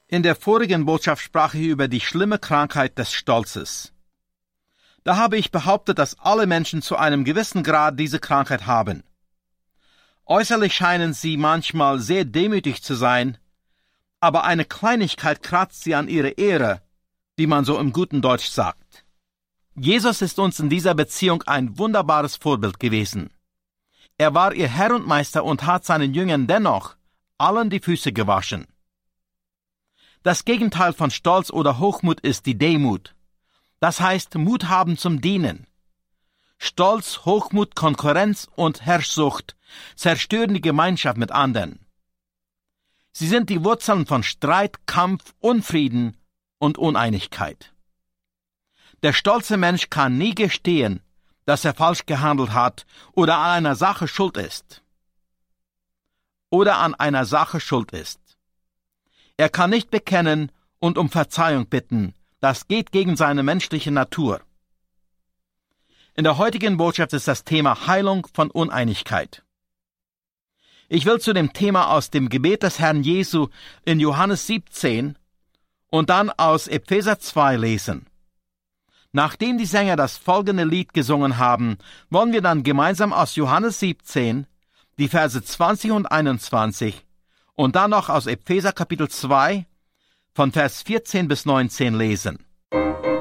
In der vorigen Botschaft sprach ich über die schlimme Krankheit des Stolzes. Da habe ich behauptet, dass alle Menschen zu einem gewissen Grad diese Krankheit haben. Äußerlich scheinen sie manchmal sehr demütig zu sein, aber eine Kleinigkeit kratzt sie an ihre Ehre, wie man so im guten Deutsch sagt. Jesus ist uns in dieser Beziehung ein wunderbares Vorbild gewesen. Er war ihr Herr und Meister und hat seinen Jüngern dennoch allen die Füße gewaschen. Das Gegenteil von Stolz oder Hochmut ist die Demut. Das heißt, Mut haben zum Dienen. Stolz, Hochmut, Konkurrenz und Herrschsucht zerstören die Gemeinschaft mit anderen. Sie sind die Wurzeln von Streit, Kampf, Unfrieden und Uneinigkeit. Der stolze Mensch kann nie gestehen, dass er falsch gehandelt hat oder an einer Sache schuld ist. Er kann nicht bekennen und um Verzeihung bitten. Das geht gegen seine menschliche Natur. In der heutigen Botschaft ist das Thema Heilung von Uneinigkeit. Ich will zu dem Thema aus dem Gebet des Herrn Jesu in Johannes 17 und dann aus Epheser 2 lesen. Nachdem die Sänger das folgende Lied gesungen haben, wollen wir dann gemeinsam aus Johannes 17 die Verse 20 und 21 und dann noch aus Epheser Kapitel 2 von Vers 14 bis 19 lesen.